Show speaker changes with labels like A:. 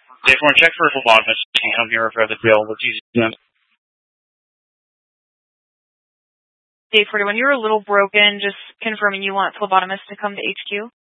A: Day 4, check for a phlebotomist. Can't help you refer the bill. What's easy?
B: Day 41, you're a little broken. Just confirming you want phlebotomist to come to HQ.